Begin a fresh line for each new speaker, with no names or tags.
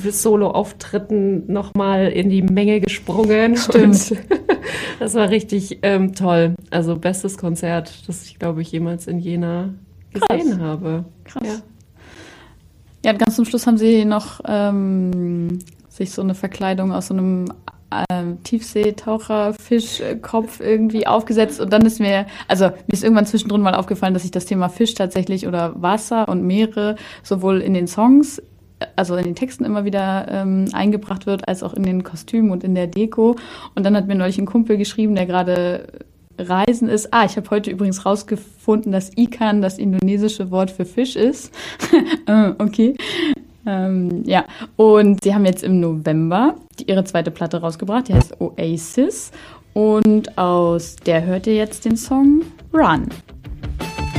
Solo-Auftritten nochmal in die Menge gesprungen.
Stimmt.
Und das war richtig toll. Also bestes Konzert, das ich, glaube ich, jemals in Jena gesehen habe.
Krass. Ja, ganz zum Schluss haben sie noch sich so eine Verkleidung aus so einem Tiefseetaucher-Fischkopf irgendwie aufgesetzt. Und dann ist mir ist irgendwann zwischendrin mal aufgefallen, dass ich das Thema Fisch tatsächlich oder Wasser und Meere sowohl in den Songs, also in den Texten immer wieder eingebracht wird, als auch in den Kostümen und in der Deko. Und dann hat mir neulich ein Kumpel geschrieben, der gerade reisen ist. Ich habe heute übrigens rausgefunden, dass Ikan das indonesische Wort für Fisch ist. Okay. Und sie haben jetzt im November ihre zweite Platte rausgebracht, die heißt Oasis. Und aus der hört ihr jetzt den Song Run.